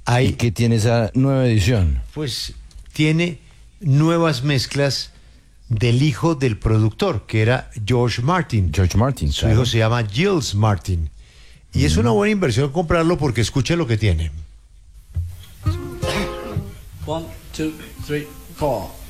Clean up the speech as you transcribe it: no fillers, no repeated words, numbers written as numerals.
¿Y qué tiene esa nueva edición? Pues tiene nuevas mezclas del hijo del productor, que era George Martin. George Martin, Su hijo se llama Giles Martin. Y es una buena inversión comprarlo porque escuche lo que tiene. 1, 2, 3, 4.